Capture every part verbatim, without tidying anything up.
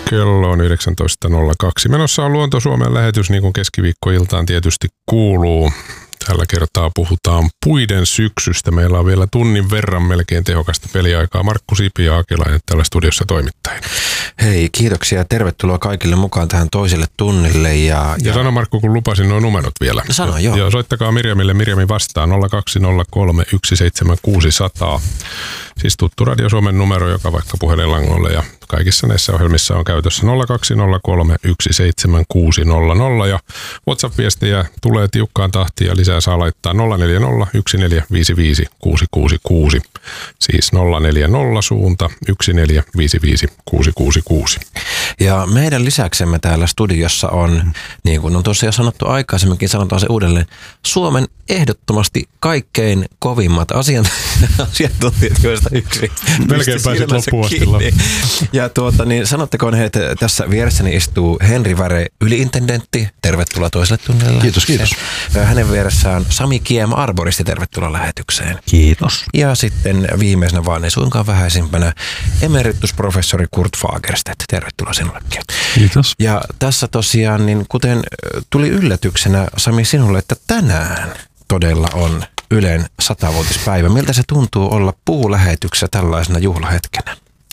Kello on yhdeksäntoista nolla kaksi. Menossa on Luonto Suomen lähetys, niin kuin keskiviikkoiltaan tietysti kuuluu. Tällä kertaa puhutaan puiden syksystä. Meillä on vielä tunnin verran melkein tehokasta peliaikaa. Markku Sipi ja Akilainen täällä studiossa toimittajina. Hei, kiitoksia ja tervetuloa kaikille mukaan tähän toiselle tunnille. Ja, ja... ja sano Markku, kun lupasin nuo numerot vielä. Sano, joo. Ja soittakaa Mirjamille. Mirjami vastaa nolla kaksi nolla kolme yksi seitsemän kuusi nolla nolla. Siis tuttu Radio Suomen numero, joka vaikka puhelinlangolle ja kaikissa näissä ohjelmissa on käytössä nolla kaksi nolla kolme yksi seitsemän kuusi nolla nolla. Ja WhatsApp-viestejä tulee tiukkaan tahtiin ja lisää saa laittaa nolla neljä nolla yksi neljä viisi viisi kuusi kuusi kuusi. Siis nolla neljä nolla suunta yksi neljä viisi viisi kuusi kuusi kuusi. Ja meidän lisäksemme täällä studiossa on, niin kuin on tuossa jo sanottu aikaisemminkin, sanotaan se uudelleen, Suomen ehdottomasti kaikkein kovimmat asiantuntijat, joista yksi. Melkein pääsit loppuun asti. Ja tuota, niin sanottakoon he, että tässä vieressäni istuu Henri Väre, yliintendentti. Tervetuloa toiselle tunnille. Kiitos, kiitos. Hänen vieressään Sami Kiem, arboristi. Tervetuloa lähetykseen. Kiitos. Ja sitten viimeisenä vaan ei suinkaan vähäisimpänä emeritusprofessori Kurt Fagerstedt. Tervetuloa sinullekin. Kiitos. Ja tässä tosiaan, niin kuten tuli yllätyksenä Sami sinulle, että tänään todella on Ylen satavuotispäivä. Miltä se tuntuu olla puulähetyksessä tällaisena juhlahetkenä?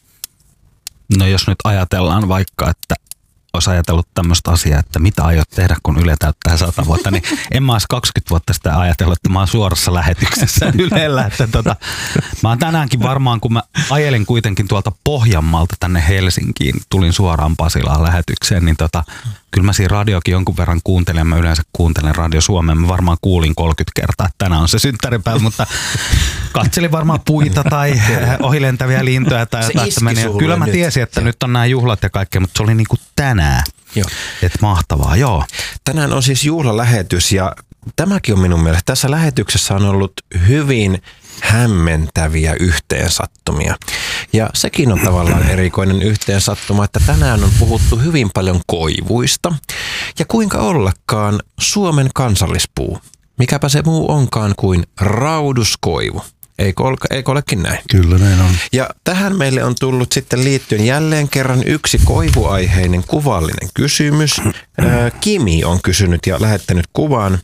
No jos nyt ajatellaan vaikka, että olisi ajatellut tämmöistä asiaa, että mitä aiot tehdä, kun Yle täyttää sata vuotta, niin en mä olisi kaksikymmentä vuotta sitä ajatellut, että mä oon suorassa lähetyksessä Ylellä. Että tota, mä oon tänäänkin varmaan, kun mä ajelin kuitenkin tuolta Pohjanmaalta tänne Helsinkiin, tulin suoraan Pasilaan lähetykseen, niin tota, kyllä mä siinä radiokin jonkun verran kuuntelen. Mä yleensä kuuntelen Radio Suomeen. Mä varmaan kuulin kolmekymmentä kertaa, että tänään on se synttäripäivä, mutta katselin varmaan puita tai ohilentäviä lintuja tai jotain. Kyllä mä tiesin, että nyt on nämä juhlat ja kaikkea, mutta se oli niin kuin tänään. Joo. Että mahtavaa, joo. Tänään on siis juhlalähetys ja tämäkin on minun mielestä. Tässä lähetyksessä on ollut hyvin hämmentäviä yhteensattumia. Ja sekin on tavallaan erikoinen yhteensattuma, että tänään on puhuttu hyvin paljon koivuista. Ja kuinka ollakaan Suomen kansallispuu. Mikäpä se muu onkaan kuin rauduskoivu. Eikö, ole, eikö olekin näin? Kyllä näin on. Ja tähän meille on tullut sitten liittyen jälleen kerran yksi koivuaiheinen kuvallinen kysymys. Kimi on kysynyt ja lähettänyt kuvan.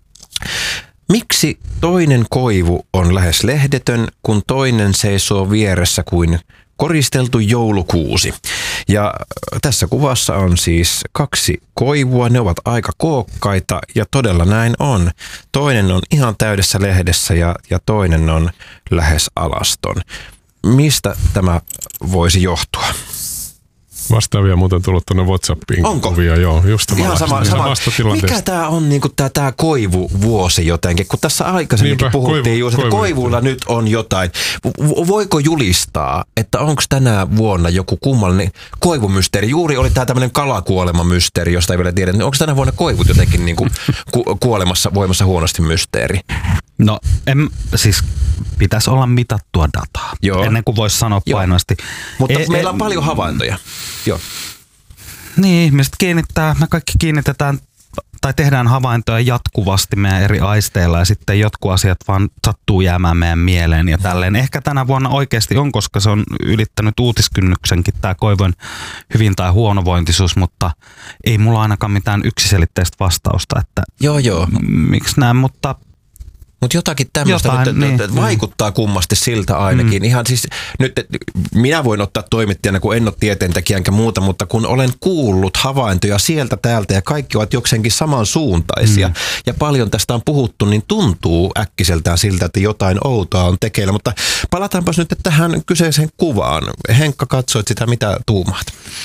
Miksi toinen koivu on lähes lehdetön, kun toinen seisoo vieressä kuin koristeltu joulukuusi? Ja tässä kuvassa on siis kaksi koivua, ne ovat aika kookkaita ja todella näin on. Toinen on ihan täydessä lehdessä ja, ja toinen on lähes alaston. Mistä tämä voisi johtua? Vastaavia muuten tullut tuonne WhatsAppiin. Onko? Kuvia, joo, just ihan sama, sama. Mikä tämä on niinku tämä koivuvuosi jotenkin? Kun tässä aikaisemminkin Niinpä, puhuttiin koivu, just, että koivuilla nyt on jotain. Voiko julistaa, että onko tänä vuonna joku kummallinen koivumysteeri? Juuri oli tämä tämmöinen kalakuolemamysteeri, josta ei vielä tiedä. Onko tänä vuonna koivut jotenkin niinku ku- kuolemassa voimassa huonosti mysteeri? No, en, siis pitäisi olla mitattua dataa, Joo. ennen kuin voisi sanoa painavasti. Mutta e, meillä on e, paljon havaintoja. Joo. Niin, ihmiset kiinnittää, me kaikki kiinnitetään tai tehdään havaintoja jatkuvasti meidän eri aisteilla ja sitten jotkut asiat vaan sattuu jäämään meidän mieleen ja tälleen. Ehkä tänä vuonna oikeasti on, koska se on ylittänyt uutiskynnyksenkin tämä koivojen hyvin- tai huonovointisuus, mutta ei mulla ainakaan mitään yksiselitteistä vastausta, että joo, joo. miksi näin, mutta Mutta jotakin tämmöistä Jotain, nyt, niin, vaikuttaa mm. kummasti siltä ainakin. Mm. Ihan siis, nyt minä voin ottaa toimittajana, kun en ole tieteentekijä enkä muuta, mutta kun olen kuullut havaintoja sieltä täältä ja kaikki ovat jokseenkin samansuuntaisia mm. ja paljon tästä on puhuttu, niin tuntuu äkkiseltään siltä, että jotain outoa on tekeillä. Mutta palataanpas nyt tähän kyseiseen kuvaan. Henkka, katsoit sitä, mitä tuumaat?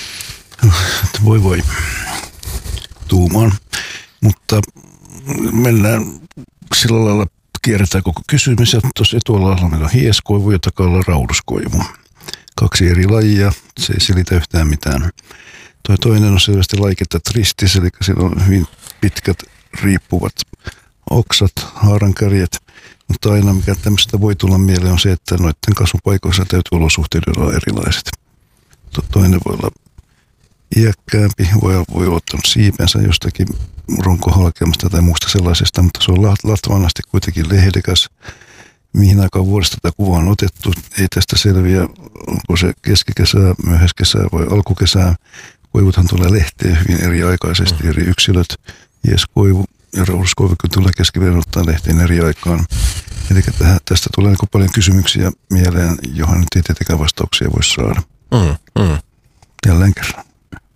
Voi voi, tuumaan, mutta mennään sillä lailla. Kierretään koko kysymys ja tuossa etualalla meillä on hieskoivu ja takalla rauduskoivu. Kaksi eri lajia, se ei selitä yhtään mitään. Toi toinen on selvästi laiketta tristis, eli siinä on hyvin pitkät riippuvat oksat, haarankärjet. Mutta aina mikä tämmöistä voi tulla mieleen on se, että noiden kasvupaikoissa täytyy olosuhteiden olla erilaiset. Toinen voi olla iäkkäämpi, voi, voi olla ottanut siipensä jostakin runkohalkeamasta tai muusta sellaisesta, mutta se on latvan asti kuitenkin lehdekäs. Mihin aikaan vuodesta tätä kuvaa on otettu, ei tästä selviä, onko se keskikesää, myöhäiskesää vai alkukesää, Koivuthan tulee lehteen hyvin eri-aikaisesti, mm. eri yksilöt. Jeeskoivu ja rauhaskoivu tulee keskiverran ottaa lehteen eri aikaan. Eli tähän, tästä tulee niin paljon kysymyksiä mieleen, johon nyt ei tietenkään vastauksia voi saada. Mm, mm. Jälleen kerran.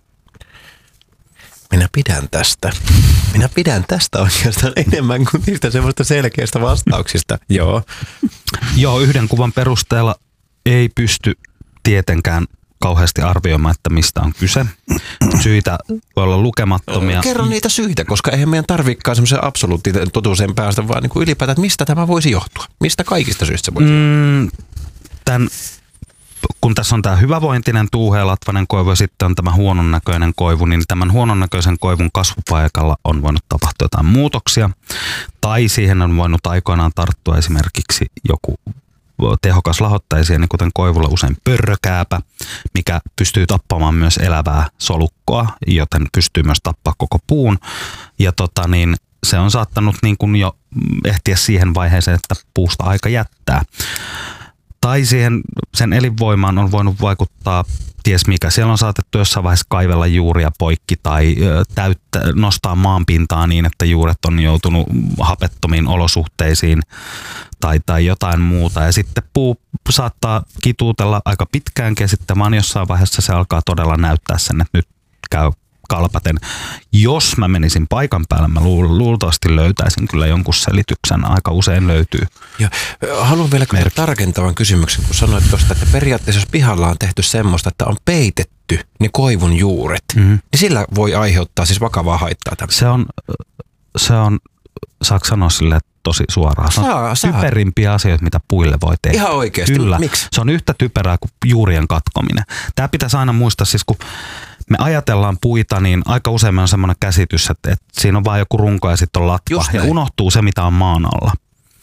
Minä pidän tästä. Minä pidän tästä oikeastaan enemmän kuin niistä semmoista selkeistä vastauksista. Joo. Joo, yhden kuvan perusteella ei pysty tietenkään kauheasti arvioimaan, että mistä on kyse. Syitä voi olla lukemattomia. Kerro niitä syitä, koska eihän meidän tarvikaan semmoisen absoluuttisen totuuteen päästä, vaan niin kuin ylipäätään, että mistä tämä voisi johtua? Mistä kaikista syistä se voisi mm, tämän, kun tässä on tämä hyvävointinen tuuheelatvainen koivu ja sitten on tämä huonon näköinen koivu, niin tämän huonon näköisen koivun kasvupaikalla on voinut tapahtua jotain muutoksia. Tai siihen on voinut aikoinaan tarttua esimerkiksi joku tehokas lahottaja, kuten koivulla usein pörrökääpä, mikä pystyy tappamaan myös elävää solukkoa, joten pystyy myös tappaa koko puun. Ja tota, niin se on saattanut niin kuin jo ehtiä siihen vaiheeseen, että puusta aika jättää. Tai siihen sen elinvoimaan on voinut vaikuttaa ties mikä. Siellä on saatettu jossain vaiheessa kaivella juuria poikki tai täyttä, nostaa maanpintaa niin, että juuret on joutunut hapettomiin olosuhteisiin tai, tai jotain muuta. Ja sitten puu saattaa kituutella aika pitkäänkin ja sitten vaan jossain vaiheessa se alkaa todella näyttää sen, että nyt käy kalpaten. Jos mä menisin paikan päälle, mä luultavasti löytäisin kyllä jonkun selityksen. Aika usein löytyy. Ja haluan vielä kyllä tarkentavan kysymyksen, kun sanoit tuosta, että periaatteessa jos pihalla on tehty semmoista, että on peitetty ne koivun juuret, mm-hmm. niin sillä voi aiheuttaa siis vakavaa haittaa. Tämän. Se on, se on, saako sanoa silleen tosi suoraan? Se on saa, saa. typerimpiä asioita, mitä puille voi tehdä. Ihan oikeasti. Kyllä. Miksi? Se on yhtä typerää kuin juurien katkominen. Tämä pitäisi aina muistaa siis, kun me ajatellaan puita, niin aika usein on semmoinen käsitys, että, että siinä on vain joku runko ja sitten on latva ja unohtuu se, mitä on maan alla.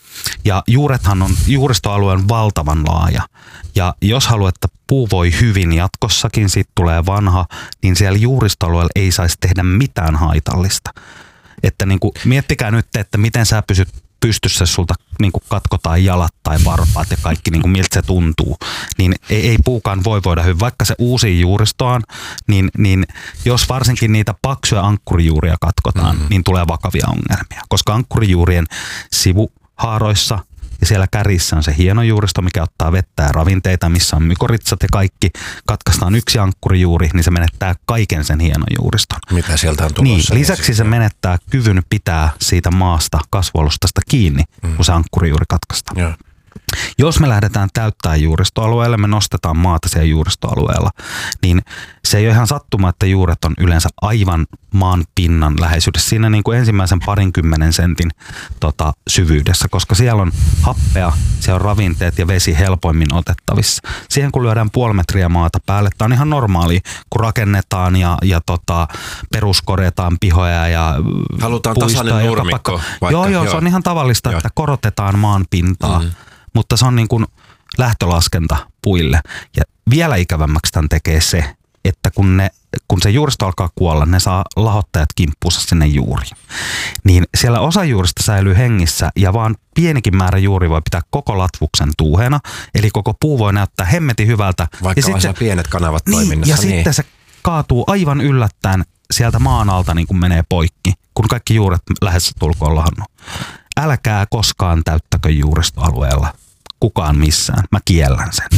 Ja juurethan on, juuristoalue on valtavan laaja. Ja jos haluat, että puu voi hyvin jatkossakin, siitä tulee vanha, niin siellä juuristoalueella ei saisi tehdä mitään haitallista. Että niin kuin, miettikää nyt, että miten sä pysyt pystyssä, sulta niin kuin katkotaan jalat tai varpaat ja kaikki, niin kuin miltä se tuntuu, niin ei, ei puukaan voi voida hyvin. Vaikka se uusi juuristoaan, niin, niin jos varsinkin niitä paksuja ankkurijuuria katkotaan, mm-hmm. niin tulee vakavia ongelmia. Koska ankkurijuurien sivuhaaroissa ja siellä kärissä on se hieno juuristo, mikä ottaa vettä ja ravinteita, missä on mykoritsat ja kaikki. Katkaistaan yksi ankkurijuuri, niin se menettää kaiken sen hienon juuriston. Mitä sieltä on tulossa? Niin, lisäksi se menettää kyvyn pitää siitä maasta kasvualustasta kiinni, mm. kun se ankkurijuuri katkaistaan. Ja. Jos me lähdetään täyttämään juuristoalueelle, me nostetaan maata siellä juuristoalueella, niin se ei ole ihan sattuma, että juuret on yleensä aivan maan pinnan läheisyydessä. Siinä niin kuin ensimmäisen parinkymmenen sentin tota, syvyydessä, koska siellä on happea, siellä on ravinteet ja vesi helpoimmin otettavissa. Siihen kun lyödään puoli metriä maata päälle, tämä on ihan normaali, kun rakennetaan ja, ja tota, peruskorjataan pihoja ja halutaan tasainen nurmikko. Vaikka, joo, joo, joo, se on ihan tavallista, joo. että korotetaan maan pintaa. Mm. Mutta se on niin kuin lähtölaskenta puille. Ja vielä ikävämmäksi tämän tekee se, että kun, ne, kun se juuristo alkaa kuolla, ne saa lahottajat kimppuunsa sinne juuriin. Niin siellä osa juurista säilyy hengissä ja vaan pienikin määrä juuri voi pitää koko latvuksen tuuheena. Eli koko puu voi näyttää hemmetin hyvältä. Vaikka on se pienet kanavat niin, toiminnassa. Ja niin. sitten se kaatuu aivan yllättäen sieltä maan alta niin kuin menee poikki, kun kaikki juuret lähes tulkoon lahannut. Älkää koskaan täyttäkö juuristoalueella kukaan missään. Mä kiellän sen.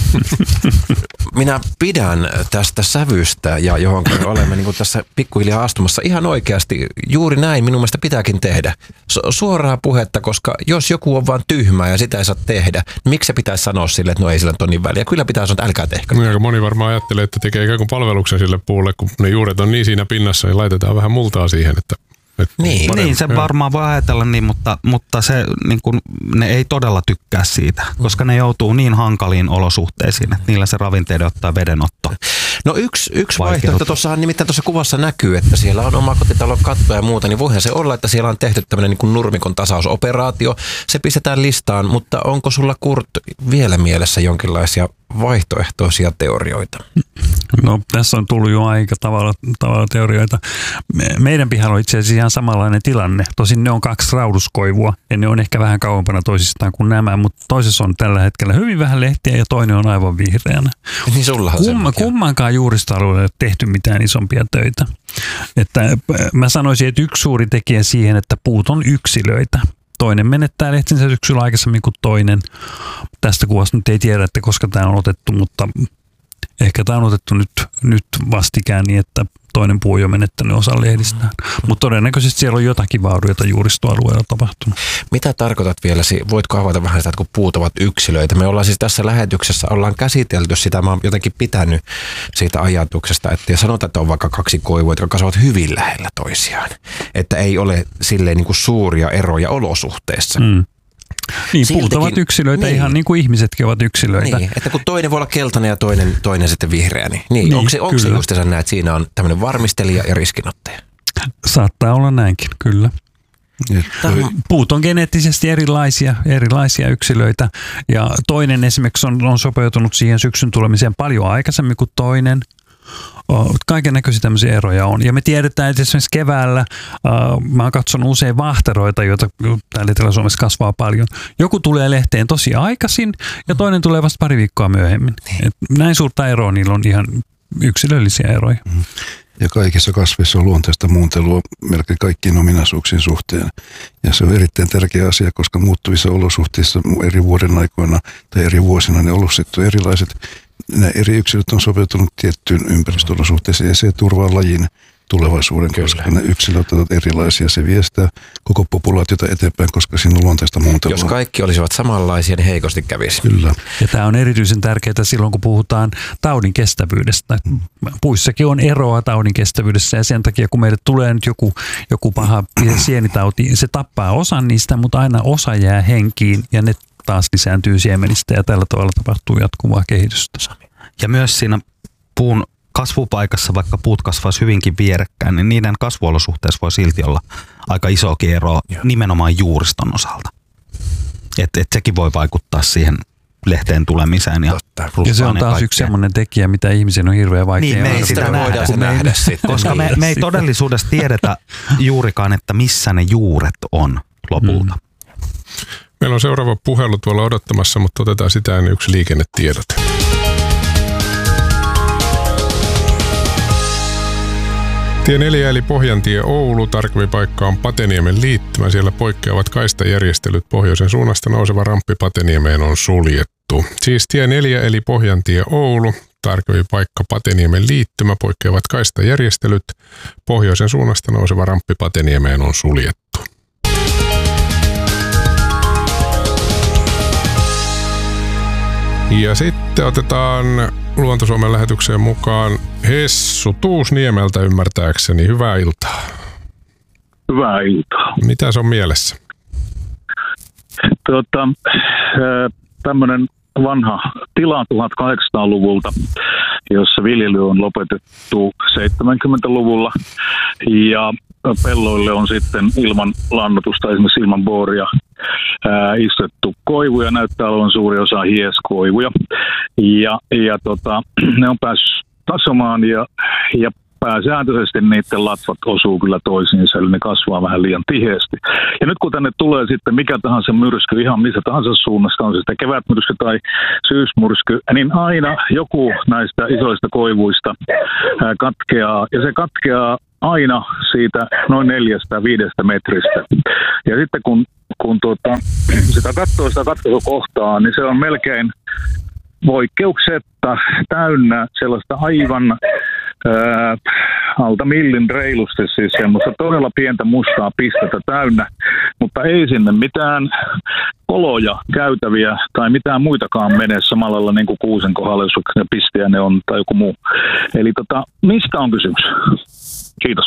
Minä pidän tästä sävystä ja johon olemme niin kuin tässä pikkuhiljaa astumassa ihan oikeasti. Juuri näin minun mielestä pitääkin tehdä. Suoraa puhetta, koska jos joku on vaan tyhmä ja sitä ei saa tehdä, niin miksi se pitäisi sanoa sille, että no ei sillä tonnin väliä. Kyllä pitää sanoa, että älkää tehkö. Aika moni varmaan ajattelee, että tekee ikään kuin palveluksen sille puulle, kun ne juuret on niin siinä pinnassa, niin laitetaan vähän multaa siihen, että Niin, niin, se varmaan voi ajatella niin, mutta, mutta se, niin kun, ne ei todella tykkää siitä, koska ne joutuu niin hankaliin olosuhteisiin, että niillä se ravinteiden ottaa vedenotto. No yksi, yksi vaihtoehto, tuossahan nimittäin tuossa kuvassa näkyy, että siellä on omakotitalon katto ja muuta, niin voihan se olla, että siellä on tehty tämmöinen niin kuin nurmikon tasausoperaatio. Se pistetään listaan, mutta onko sulla Kurt vielä mielessä jonkinlaisia vaihtoehtoisia teorioita? No tässä on tullut jo aika tavalla, tavalla teorioita. Meidän pihalla on itse asiassa ihan samanlainen tilanne. Tosin ne on kaksi rauduskoivua ja ne on ehkä vähän kauempana toisistaan kuin nämä, mutta toisessa on tällä hetkellä hyvin vähän lehtiä ja toinen on aivan vihreänä. Niin sulla on Kumma, kummankaan juuristoalueella ei ole tehty mitään isompia töitä. Että mä sanoisin, että yksi suuri tekijä siihen, että puut on yksilöitä. Toinen menettää lehtinsä syksyllä aikaisemmin kuin toinen. Tästä kuvasta nyt ei tiedä, että koska tämä on otettu, mutta ehkä tämä on otettu nyt, nyt vastikään niin, että toinen puu on jo menettänyt osan lehdistään. Mutta todennäköisesti siellä on jotakin vaurioita juuristoalueella tapahtunut. Mitä tarkoitat vielä? Voitko avata vähän sitä, että kun puut ovat yksilöitä? Me ollaan siis tässä lähetyksessä, ollaan käsitelty sitä, mä oon jotenkin pitänyt siitä ajatuksesta, että ja sanotaan, että on vaikka kaksi koivua, jotka kasvavat hyvin lähellä toisiaan. Että ei ole silleen niin kuin suuria eroja olosuhteissa. Mm. Niin, siltikin, puut ovat yksilöitä niin. Ihan niin kuin ihmisetkin ovat yksilöitä. Niin, että kun toinen voi olla keltainen ja toinen, toinen sitten vihreä, niin, niin, niin onko se, onko se just se näin, että siinä on tämmöinen varmistelija ja riskinottaja? Saattaa olla näinkin, kyllä. Tämä. Puut on geneettisesti erilaisia, erilaisia yksilöitä ja toinen esimerkiksi on, on sopeutunut siihen syksyn tulemiseen paljon aikaisemmin kuin toinen. Kaiken näköisiä tämmöisiä eroja on. Ja me tiedetään, että esimerkiksi keväällä, uh, mä oon katsonut usein vaahteroita, joita täällä Etelä-Suomessa kasvaa paljon. Joku tulee lehteen tosi aikaisin ja toinen tulee vasta pari viikkoa myöhemmin. Et näin suurta eroa, niillä on ihan yksilöllisiä eroja. Ja kaikissa kasveissa on luontaista muuntelua melkein kaikkien ominaisuuksien suhteen. Ja se on erittäin tärkeä asia, koska muuttuvissa olosuhteissa eri vuoden aikoina tai eri vuosina ne olosuhteet on erilaiset. Nämä eri yksilöt on sopeutunut tiettyyn ympäristöolosuhteeseen ja se turvaa lajin tulevaisuuden, Kyllä. koska ne yksilöt ovat erilaisia. Se viestää koko populaatiota eteenpäin, koska siinä on luontaista muuntelua. Jos kaikki olisivat samanlaisia, niin heikosti kävisi. Kyllä. Ja tämä on erityisen tärkeää silloin, kun puhutaan taudin kestävyydestä. Puissakin on eroa taudin kestävyydessä ja sen takia, kun meille tulee nyt joku, joku paha sienitauti, se tappaa osan niistä, mutta aina osa jää henkiin ja ne taas lisääntyy siemenistä ja tällä tavalla tapahtuu jatkuvaa kehitystä. Ja myös siinä puun kasvupaikassa, vaikka puut kasvaisi hyvinkin vierekkäin, niin niiden kasvuolosuhteessa voi silti olla aika isokin ero nimenomaan juuriston osalta. Että et sekin voi vaikuttaa siihen lehteen tulemiseen. Ja, ja se on taas kaikkea. Yksi sellainen tekijä, mitä ihmisen on hirveän vaikea. Niin, me ei sitä nähdä, se nähdä sitten. Koska me, me ei todellisuudessa tiedetä juurikaan, että missä ne juuret on lopulta. Hmm. Meillä on seuraava puhelu tuolla odottamassa, mutta otetaan sitä ennen yksi liikennetiedot. Tie neljä eli Pohjantie Oulu, tarkempi paikka on Pateniemen liittymä. Siellä poikkeavat kaistajärjestelyt, pohjoisen suunnasta nouseva ramppi Pateniemeen on suljettu. Siis tie neljä eli Pohjantie Oulu, tarkempi paikka Pateniemen liittymä, poikkeavat kaistajärjestelyt, pohjoisen suunnasta nouseva ramppi Pateniemeen on suljettu. Ja sitten otetaan Luonto-Suomen lähetykseen mukaan Hessu Tuusniemeltä ymmärtääkseni. Hyvää iltaa. Hyvää iltaa. Mitä se on mielessä? Tuota, tämmöinen vanha tila tuhatkahdeksansataaluvulta, jossa viljely on lopetettu seitsemänkymmentäluvulla ja pelloille on sitten ilman lannoitusta, esimerkiksi ilman booria, ää, istettu koivuja, näyttää olevan suuri osa hieskoivuja. Ja, ja tota, ne on päässyt tasomaan ja, ja pääsääntöisesti niiden latvat osuu kyllä toisiinsa, eli ne kasvaa vähän liian tiheesti. Ja nyt kun tänne tulee sitten mikä tahansa myrsky, ihan missä tahansa suunnasta, on se sitten kevätmyrsky tai syysmyrsky, niin aina joku näistä isoista koivuista ää, katkeaa, ja se katkeaa aina siitä noin neljästä viidestä metristä. Ja sitten kun, kun tuota, sitä katsoo sitä katkokohtaa, niin se on melkein poikkeuksetta täynnä sellaista aivan ää, alta millin reilusti, siis semmoista todella pientä mustaa pistettä täynnä, mutta ei sinne mitään koloja, käytäviä tai mitään muitakaan mene samalla lailla niin kuin kuusen kohdalla, jos ne pistiä ne on tai joku muu. Eli tota, mistä on kysymys? Kiitos.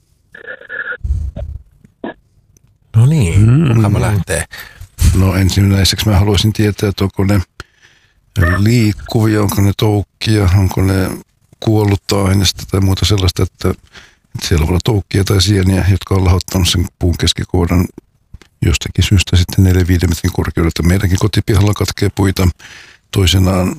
No niin, mm. lähtee. No ensimmäiseksi mä haluaisin tietää, että onko ne liikkuvia, onko ne toukkia, onko ne kuollutta aineesta tai muuta sellaista, että, että siellä voi olla toukkia tai sieniä, jotka on lahottanut sen puun keskikohdan jostakin syystä sitten neljä viisi metrin korkeudelta. Meidänkin kotipihalla katkee puita. Toisenaan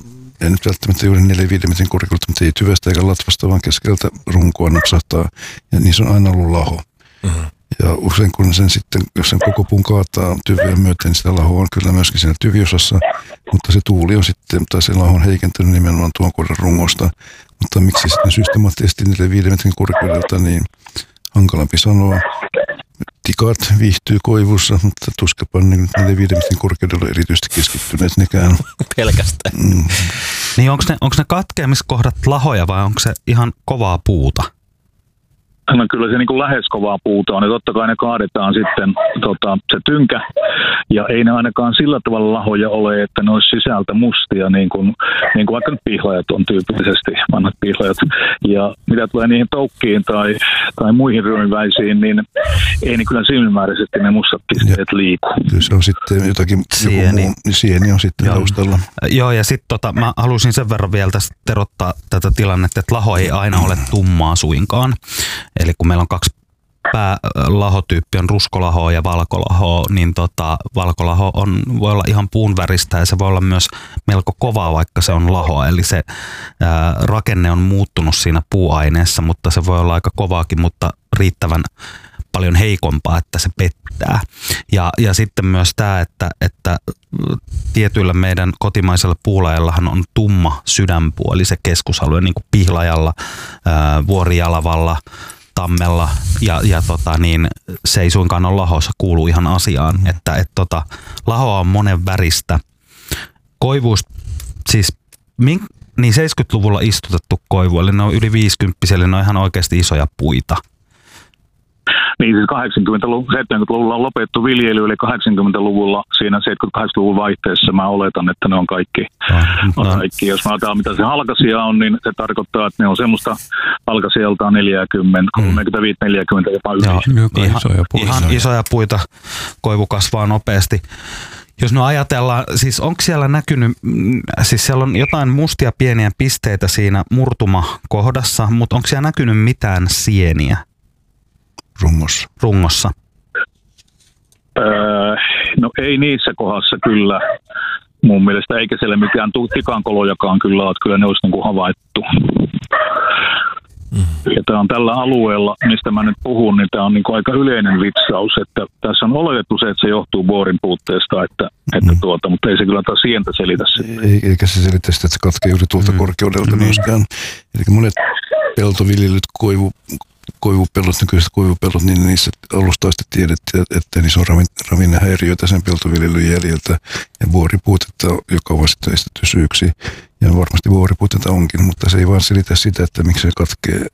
ei nyt välttämättä juuri neljä viiden metrin korkeudelta, mutta ei tyvestä eikä latvasta, vaan keskeltä runkoa napsahtaa. Ja niissä on aina ollut laho. Mm-hmm. Ja usein kun sen sitten, jos sen koko puun kaataa tyveen myöten, niin sitä laho on kyllä myöskin siinä tyviosassa, mutta se tuuli on sitten, tai se laho on heikentynyt nimenomaan tuon kohdan rungosta. Mutta miksi sitten systemaattisesti neljä viiden metrin korkeudelta, niin hankalampi sanoa. Tikat viihtyy koivussa, mutta tuskapa niin neljä viiden metrin korkeudella erityisesti keskittyneet nekään. Pelkästään. Mm. Niin onko ne, onko ne katkeamiskohdat lahoja vai onko se ihan kovaa puuta? No kyllä se niin kuin lähes kovaa puuta on, ja totta kai ne kaadetaan sitten tota, se tynkä, ja ei ne ainakaan sillä tavalla lahoja ole, että ne olisi sisältä mustia, niin kuin, niin kuin vaikka nyt pihlajat on tyypillisesti, vanhat pihlajat. Ja mitä tulee niihin toukkiin tai, tai muihin ryömiväisiin, niin ei niin kyllä silmämääräisesti ne mustat pisteet liiku. Kyllä se on sitten jotakin, sieni, joku muu, sieni on sitten Joo. taustalla. Joo, ja sitten tota, mä halusin sen verran vielä tästä terottaa tätä tilannetta, että laho ei aina ole tummaa suinkaan. Eli kun meillä on kaksi päälahotyyppiä, on ruskolaho ja valkolaho, niin tota, valkolaho on, voi olla ihan puun väristä ja se voi olla myös melko kovaa, vaikka se on lahoa. Eli se ää, rakenne on muuttunut siinä puuaineessa, mutta se voi olla aika kovaakin, mutta riittävän paljon heikompaa, että se pettää. Ja, ja sitten myös tämä, että, että tietyillä meidän kotimaisella puulajellahan on tumma sydänpuu, eli se keskusalue, niin kuin pihlajalla, ää, vuorijalavalla, tammella, ja, ja tota, niin, se ei suinkaan ole lahossa, kuuluu ihan asiaan, mm. että et, tota, lahoa on monen väristä. Koivuus, siis min, niin seitsemänkymmentäluvulla istutettu koivu, eli ne on yli viisikymppisiä, eli ne on ihan oikeasti isoja puita. Niin siis kahdeksankymmentäluvun, seitsemänkymmentäluvulla on lopettu viljely, eli kahdeksankymmentäluvulla siinä seitsemänkymmentäkahdeksan-luvun vaihteessa mä oletan, että ne on kaikki. No, no. kaikki. Jos mä ajatellaan, mitä se halkasia on, niin se tarkoittaa, että ne on semmoista halkasijaltaan neljäkymmentä, kolmekymmentäviisi neljäkymmentä jopa yli. Joo, ihan, isoja puita. Ihan isoja puita, koivu kasvaa nopeasti. Jos no ajatellaan, siis onko siellä näkynyt, siis siellä on jotain mustia pieniä pisteitä siinä murtumakohdassa, mutta onko siellä näkynyt mitään sieniä? Rungossa. Rungossa. Öö, no ei niissä kohdassa kyllä mun mielestä, eikä siellä mikään tikankolojakaan kyllä ole, kyllä ne olisi niin kuin havaittu. Mm. Ja tämä on tällä alueella, mistä mä nyt puhun, niin tämä on niin kuin aika yleinen vitsaus, että tässä on oletettu se, että se johtuu boorin puutteesta, että, mm. että tuota, mutta ei se kyllä taas sientä selitä sitä. Ei, eikä se selitä sitä, että se katkee juuri tuolta mm. korkeudelta mm. myöskään. Eli monet peltoviljelyt, koivu, koivupellot, nykyiset koivupellot, niin niissä alusta asti tiedettiin, että niissä on ravinnehäiriöitä sen peltoviljelyn jäljiltä ja vuoripuutetta, joka on sitten estetty syyksi. Ja varmasti vuoripuutetta onkin, mutta se ei vaan selitä sitä, että miksi se katkee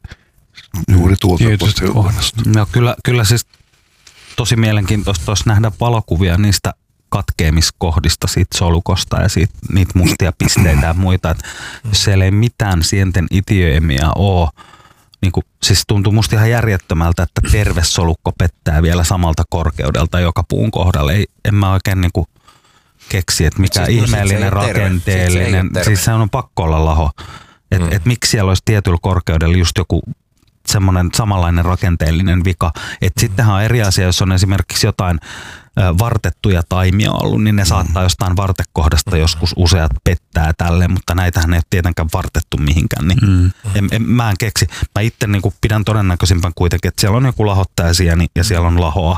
juuri tuolta kohdasta. No, kyllä, kyllä siis tosi mielenkiintoista olisi nähdä valokuvia niistä katkeamiskohdista siitä solukosta ja siitä, niitä mustia pisteitä ja muita. Että jos siellä ei mitään sienten itiöemiä ole, niin kuin, siis tuntuu musta ihan järjettömältä, että terve solukko pettää vielä samalta korkeudelta joka puun kohdalla. Ei, en mä oikein niin kuin keksi, että mikä siis ihmeellinen se rakenteellinen, se siis se on pakko olla laho. Että mm. et miksi siellä olisi tietyllä korkeudella just joku semmoinen samanlainen rakenteellinen vika. Että mm. sittenhän on eri asia, jos on esimerkiksi jotain ö, vartettuja taimia ollut, niin ne mm. saattaa jostain vartekohdasta mm. joskus useat pettää tälleen, mutta näitähän ei ole tietenkään vartettu mihinkään. Niin mm. en, en, mä en keksi. Mä itse niin kuin pidän todennäköisimpän kuitenkin, että siellä on joku lahottajasieni ja siellä on lahoa.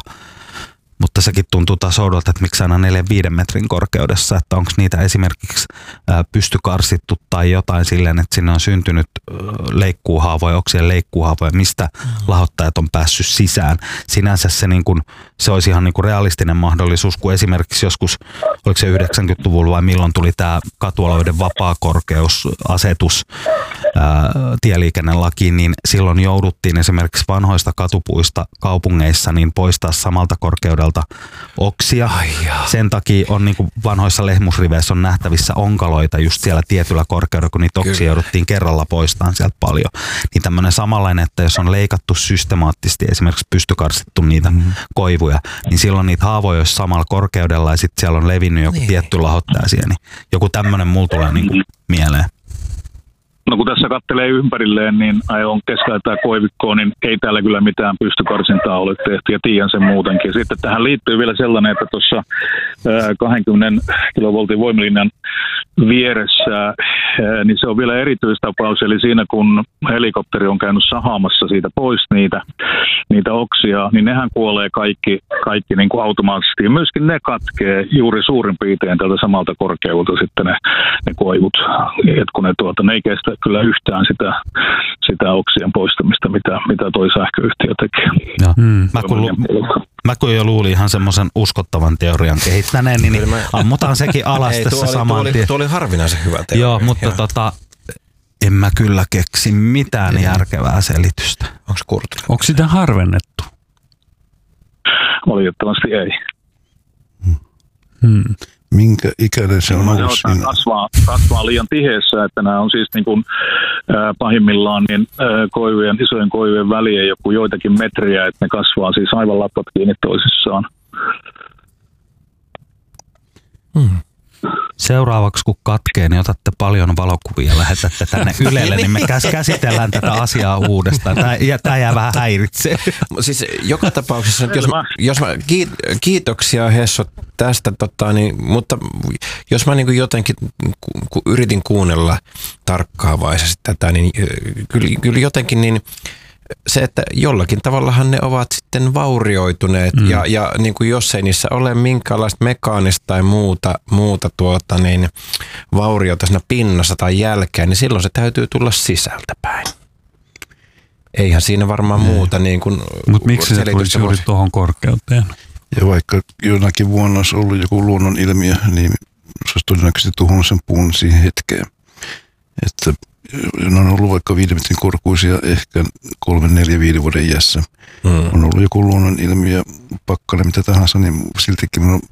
Mutta sekin tuntuu taas oudolta, että miksi aina neljä viiden metrin korkeudessa, että onko niitä esimerkiksi pystykarsittu tai jotain silleen, että sinne on syntynyt leikkuuhaavoja, onko siellä leikkuuhaavoja, mistä lahottajat on päässyt sisään. Sinänsä se, niin kuin, se olisi ihan niin kuin realistinen mahdollisuus, kun esimerkiksi joskus, oliko se yhdeksänkymmentäluvulla vai milloin tuli tämä katualueiden vapaakorkeusasetus ää, tieliikennelakiin, niin silloin jouduttiin esimerkiksi vanhoista katupuista kaupungeissa niin poistaa samalta korkeudelta oksia. Sen takia on niin kuin vanhoissa lehmusriveissä on nähtävissä onkaloita just siellä tietyllä korkeudella, kun niitä oksia jouduttiin kerralla poistamaan sieltä paljon. Niin tämmöinen samanlainen, että jos on leikattu systemaattisesti, esimerkiksi pystykarsittu niitä mm-hmm. koivuja, niin silloin niitä haavoja olisi samalla korkeudella ja sitten siellä on levinnyt joku niin. tietty lahottaja siellä. Niin joku tämmöinen mulla tulee niin kuin mieleen. no kun tässä kattelee ympärilleen, niin aion keskellä tämä koivikkoon, niin ei täällä kyllä mitään pystykarsintaa ole tehty ja tiedän sen muutenkin. Sitten tähän liittyy vielä sellainen, että tuossa kaksikymmentä kilovoltin voimalinjan vieressä, niin se on vielä erityistapaus, eli siinä kun helikopteri on käynyt sahaamassa siitä pois niitä, niitä oksia, niin nehän kuolee kaikki, kaikki niin kuin automaattisesti. Ja myöskin ne katkee juuri suurin piirtein tältä samalta korkeudelta sitten ne, ne koivut, että kun ne, tuota, ne ei kestä kyllä yhtään sitä, sitä oksien poistamista, mitä, mitä toi sähköyhtiö tekee. Hmm. Mä, kun lu- mä kun jo luulin ihan semmoisen uskottavan teorian kehittäneen, niin, niin ammutaan sekin alas ei, tässä saman tien. Tuo oli harvinaisen hyvä teoria. Joo, mutta ja. tota, en mä kyllä keksi mitään ei. järkevää selitystä. Onko Kurtu? Onko sitä harvennettu? Valitettavasti ei. Hmm. Minkä ikäinen se on no, ollut siinä? Kasvaa, kasvaa liian tiheessä, että nämä on siis niin kuin, äh, pahimmillaan niin, äh, koivujen, isojen koivujen väliä joku joitakin metriä, että ne kasvaa siis aivan lappat kiinni toisissaan. Hmm. Seuraavaksi kun katkee, niin otatte paljon valokuvia ja lähetätte tänne Ylelle, niin me käsitellään tätä asiaa uudestaan. Tämä, tämä jää vähän häiritsee. Siis joka tapauksessa, jos, jos mä, kiitoksia Hessu tästä, tota, niin, mutta jos mä niin kuin jotenkin ku, yritin kuunnella tarkkaavaisesti tätä, niin kyllä, kyllä jotenkin niin se, että jollakin tavallahan ne ovat sitten vaurioituneet mm. ja, ja niin kuin jos ei niissä ole minkäänlaista mekaanista tai muuta, muuta tuota, niin vauriota siinä pinnassa tai jälkeen, niin silloin se täytyy tulla sisältä päin. Eihän siinä varmaan mm. muuta niin kuin mutta miksi se tulisi juuri tuohon korkeuteen? Ja vaikka jonakin vuonna olisi ollut joku luonnon ilmiö, niin se olisi todennäköisesti tuhonnut sen puun siihen hetkeen. Että ne on ollut vaikka viiden metrin korkuisia ehkä kolme, neljä, viiden vuoden iässä. Mm. On ollut joku luonnon ilmiö, pakkanen, mitä tahansa, niin siltikin on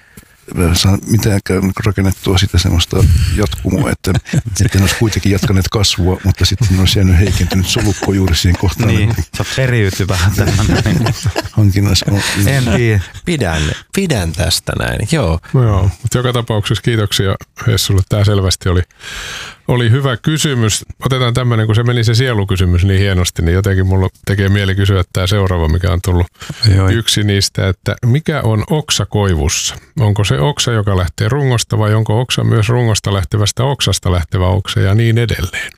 saa mitenkään rakennettua sitä semmoista jatkumoa, että sitten olisi kuitenkin jatkaneet kasvua, mutta sitten olisi jäänyt heikentynyt solukko juuri siihen kohtaan. Niin, se on periyty vähän tämmöinen. Hankinnassa on. En tiedä. Pidän, pidän tästä näin, joo. No joo, mutta joka tapauksessa kiitoksia Hessulle. Tämä selvästi oli, oli hyvä kysymys. Otetaan tämmöinen, kun se meni se sielukysymys niin hienosti, niin jotenkin mulla tekee mieli kysyä tämä seuraava, mikä on tullut Joi. yksi niistä, että mikä on oksa koivussa? Onko se oksa, joka lähtee rungosta vai onko oksa myös rungosta lähtevästä oksasta lähtevä oksa ja niin edelleen?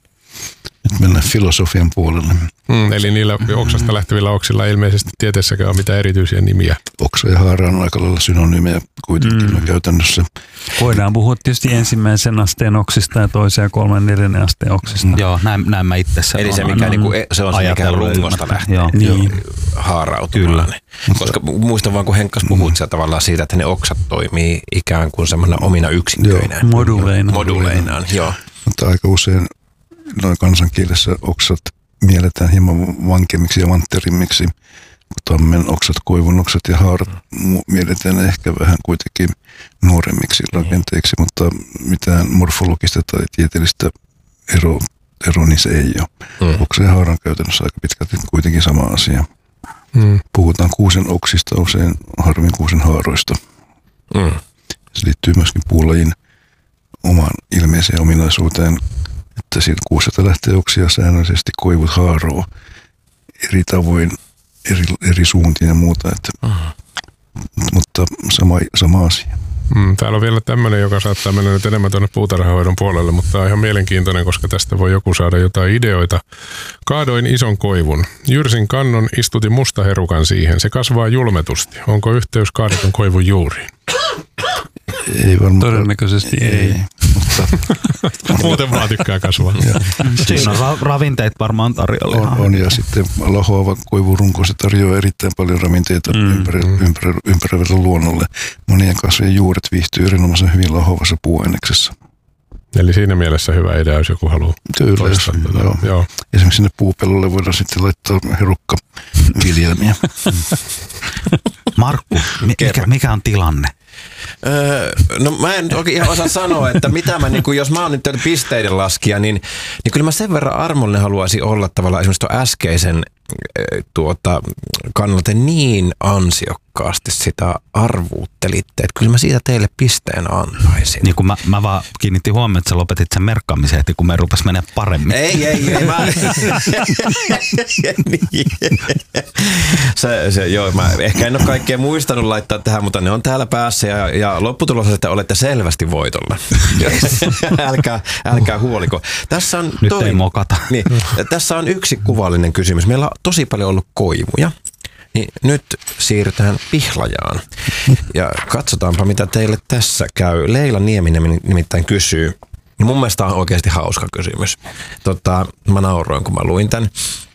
Nyt mennään filosofian puolelle. Mm, eli niillä oksasta lähtevillä oksilla ei ilmeisesti tieteessäkään ole mitään erityisiä nimiä. Oksa ja haara on aika lailla synonyymejä kuitenkin mm. käytännössä. Voidaan puhua tietysti ensimmäisen asteen oksista ja toisen ja kolmen neljännen asteen oksista. Mm. Joo, näin, näin mä itse sanon. Eli se, mikä, niinku, se on se, mikä rungosta lähtee niin. haarautumaan. Kyllä. Koska muistan vaan, kun Henkkas puhut mm. tavallaan siitä, että ne oksat toimii ikään kuin semmoinen omina yksikköinään. Moduleina. Moduleinaan, joo. Mutta aika usein noin kansankielessä oksat mielletään hieman vankemmiksi ja vantterimmiksi. Tammen oksat, koivun oksat ja haarat mielletään ehkä vähän kuitenkin nuoremmiksi rakenteiksi, mutta mitään morfologista tai tieteellistä ero, ero niin se ei ole. Mm. Oksa ja haara on käytännössä aika pitkälti kuitenkin sama asia. Mm. Puhutaan kuusen oksista, usein harvin kuusen haaroista. Mm. Se liittyy myöskin puulajin omaan ilmeiseen ominaisuuteen, että siinä kuusesta lähtee oksia säännöllisesti, koivut haaroo eri tavoin, eri, eri suuntiin ja muuta, että, mm. mutta sama, sama asia. Mm, täällä on vielä tämmöinen, joka saattaa mennä nyt enemmän tuonne puutarhahoidon puolelle, mutta tämä on ihan mielenkiintoinen, koska tästä voi joku saada jotain ideoita. Kaadoin ison koivun. Jyrsin kannon, istutin mustaherukan siihen. Se kasvaa julmetusti. Onko yhteys kaadetun koivun juuriin? Ei varmaan. Todennäköisesti ei. ei. Mutta muuten vaan tykkää kasvaa. Siinä on ravinteet varmaan tarjolla. On, on ja sitten lahoava koivurunko, se tarjoaa erittäin paljon ravinteita mm. ympärä- ympärä- ympäröivälle luonnolle. Monien kasvien juuret viihtyy erinomaisen hyvin lahoavassa puuaineksessa. Eli siinä mielessä hyvä idea, jos joku haluaa Kyllä, toistaa tätä. Joo. Joo. Esimerkiksi sinne puupellolle voidaan sitten laittaa herukkaviljelmiä. Markku, mikä, mikä on tilanne? Öö, no mä en oikein ihan osaa sanoa, että mitä mä, niin kuin, jos mä oon nyt pisteiden laskija, niin, niin kyllä mä sen verran armollinen haluaisin olla tavallaan esimerkiksi tuon äskeisen tuota, kannalta niin ansiokkaasti sitä arvuuttelitte, että kyllä mä siitä teille pisteen antaisin. Niin kuin mä, mä vaan kiinnitin huomioon, että sä lopetit sen merkkaamisen heti, kun me rupes menee paremmin. Ei, ei, ei. Mä... se, se, joo, mä ehkä en ole kaikkea muistanut laittaa tähän, mutta ne on täällä päässä ja, ja lopputulos on, että olette selvästi voitolla. älkää, älkää huoliko. Tässä on Nyt toi... ei mokata. Niin, tässä on yksi kuvallinen kysymys. Meillä on tosi paljon ollut koivuja. Niin nyt siirrytään Pihlajaan. Ja katsotaanpa, mitä teille tässä käy. Leila Nieminen nimittäin kysyy. Ja mun mielestä on oikeasti hauska kysymys. Tota, mä nauroin, kun mä luin tämän.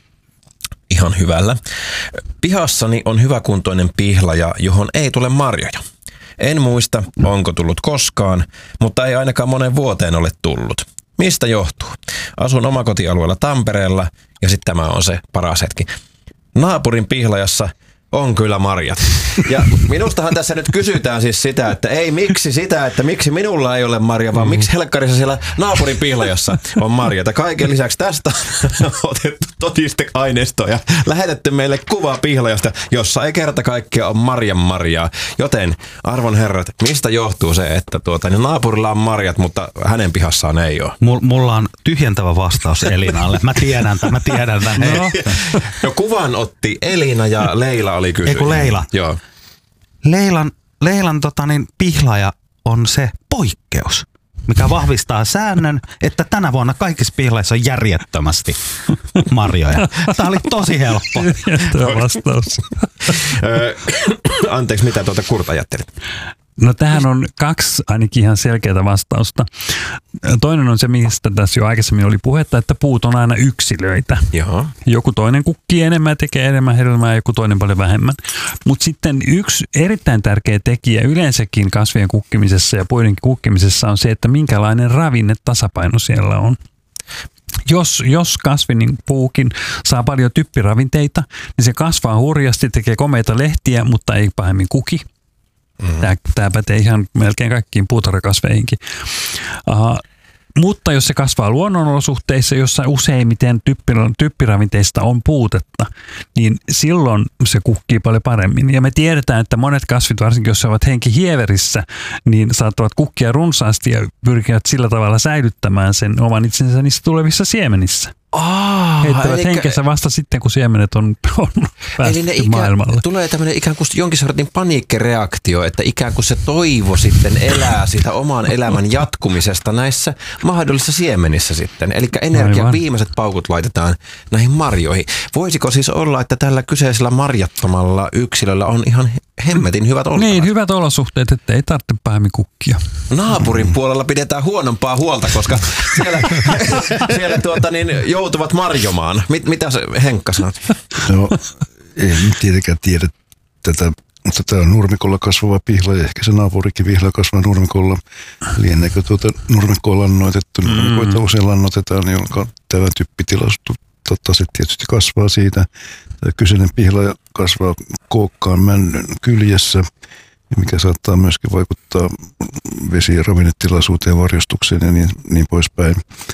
Ihan hyvällä. Pihassani on hyväkuntoinen pihlaja, johon ei tule marjoja. En muista, onko tullut koskaan, mutta ei ainakaan monen vuoteen ole tullut. Mistä johtuu? Asun omakotialueella Tampereella ja sitten tämä on se paras hetki. Naapurin pihlajassa on kyllä marjat. Ja minustahan tässä nyt kysytään siis sitä, että ei miksi sitä, että miksi minulla ei ole marja, vaan miksi helkkarissa siellä naapurin pihlajassa on marjata. Kaiken lisäksi tästä on otettu todisteaineistoa ja lähetetty meille kuva pihlajasta, jossa ei kerta kaikkea ole marjan marjaa. Joten arvon herrat, mistä johtuu se, että tuota, niin naapurilla on marjat, mutta hänen pihassaan ei ole? M- mulla on tyhjentävä vastaus Elinalle. Mä tiedän tämän, mä tiedän tämän. No. No kuvan otti Elina ja Leila oli kysynyt. Eiku Leila. Joo. Leilan, Leilan tota niin, pihlaja on se poikkeus, mikä vahvistaa säännön, että tänä vuonna kaikissa pihlaissa on järjettömästi marjoja. Tämä oli tosi helppo. Tämä vastaus. Anteeksi, mitä tuota Kurt ajattelit? No tähän on kaksi ainakin ihan selkeää vastausta. Toinen on se, mistä tässä jo aikaisemmin oli puhetta, että puut on aina yksilöitä. Joo. Joku toinen kukkii enemmän ja tekee enemmän hedelmää, joku toinen paljon vähemmän. Mutta sitten yksi erittäin tärkeä tekijä yleensäkin kasvien kukkimisessa ja puidenkin kukkimisessa on se, että minkälainen ravinne tasapaino siellä on. Jos, jos kasvi, niin puukin, saa paljon typpiravinteita, niin se kasvaa hurjasti, tekee komeita lehtiä, mutta ei pahemmin kuki. Mm-hmm. Tämä, tämä pätee ihan melkein kaikkiin puutarhakasveihinkin. Uh, mutta jos se kasvaa luonnonolosuhteissa, jossa useimmiten typpiravinteista on puutetta, niin silloin se kukkii paljon paremmin. Ja me tiedetään, että monet kasvit, varsinkin jos ovat henkihieverissä, niin saattavat kukkia runsaasti ja pyrkivät sillä tavalla säilyttämään sen oman itsensä niissä tulevissa siemenissä. Aa, heittävät henkensä vasta sitten, kun siemenet on, on päästy maailmalle. Tulee tämmöinen ikään kuin jonkin sortin paniikkireaktio, että ikään kuin se toivo sitten elää sitä oman elämän jatkumisesta näissä mahdollisissa siemenissä sitten. Eli energian Aivan. viimeiset paukut laitetaan näihin marjoihin. Voisiko siis olla, että tällä kyseisellä marjattomalla yksilöllä on ihan hemmetin hyvät olosuhteet? Niin, hyvät olosuhteet, että ei tarvitse pahemmin kukkia. Naapurin puolella pidetään huonompaa huolta, koska siellä, siellä tuota niin, joutuvat marjomaan. Mit, mitä se Henkka sanoo? No, ei tietenkään tiedä tätä, mutta tämä on nurmikolla kasvava pihla ja ehkä se naapurikin vihla kasvaa nurmikolla. Lieneekö tuota nurmikkoa lannoitettu? Mm. Nurmikoita usein lannoitetaan, jolloin tämä typpitilasto totta se tietysti kasvaa siitä. Tämä kyseinen pihla kasvaa kookkaan männyn kyljessä, mikä saattaa myöskin vaikuttaa vesi- ja ravinnetilaisuuteen, varjostukseen ja niin, niin poispäin.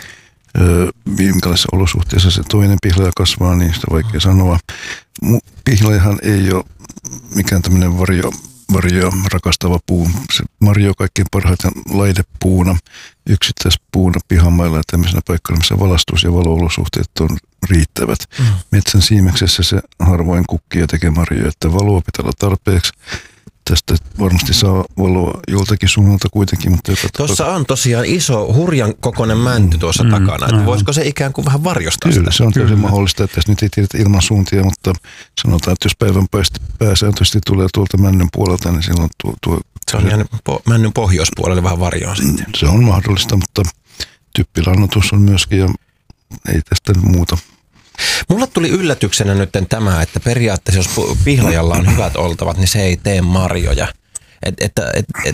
Öö, minkälaisissa olosuhteissa se toinen pihlaja kasvaa, niin sitä vaikea sanoa. Pihlajahan ei ole mikään tämmöinen varjo, varjoa rakastava puu. Se marjoo kaikkein parhaiten laidepuuna, yksittäispuuna pihamailla ja tämmöisenä paikkana, missä valastuus- ja valo-olosuhteet on riittävät. Mm. Metsän siimeksessä se harvoin kukkii ja tekee marjoja, että valoa pitää olla tarpeeksi. Tästä varmasti saa valoa joltakin suunnalta kuitenkin. Mutta tuossa on tosiaan iso, hurjan kokoinen mänty tuossa mm, takana. Että voisiko se ikään kuin vähän varjostaa Kyllä, sitä? se on täysin mahdollista, että tässä nyt ei tiedetä ilman suuntia, mutta sanotaan, että jos päivän pääsääntöisesti tulee tuolta männyn puolelta, niin silloin tuo... tuo se on ihan po, männyn pohjoispuolelle vähän varjoa sitten. Se on mahdollista, mutta typpilannoitus on myöskin ja ei tästä muuta. Mulla tuli yllätyksenä nyt tämä, että periaatteessa jos pihlajalla on hyvät oltavat, niin se ei tee marjoja. Et, et, et, et,